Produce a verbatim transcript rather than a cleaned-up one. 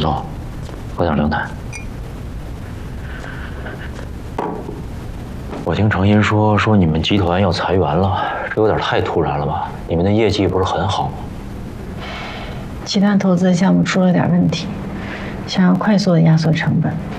总，我想聊谈。我听程鑫说，说你们集团要裁员了，这有点太突然了吧？你们的业绩不是很好吗？ 集团投资的项目出了点问题，想要快速的压缩成本。